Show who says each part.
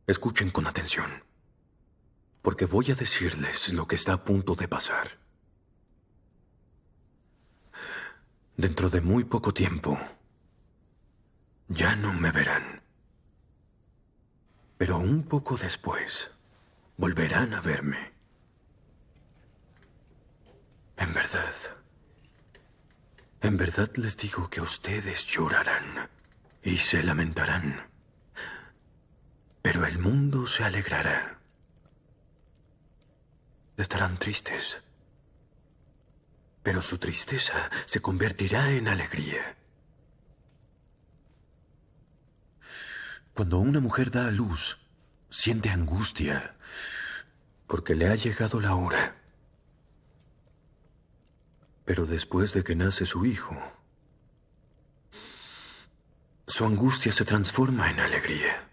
Speaker 1: Escuchen con atención, porque voy a decirles lo que está a punto de pasar. Dentro de muy poco tiempo, ya no me verán. Pero un poco después, volverán a verme. En verdad les digo que ustedes llorarán y se lamentarán. Pero el mundo se alegrará. Estarán tristes. Pero su tristeza se convertirá en alegría. Cuando una mujer da a luz, siente angustia porque le ha llegado la hora. Pero después de que nace su hijo, su angustia se transforma en alegría.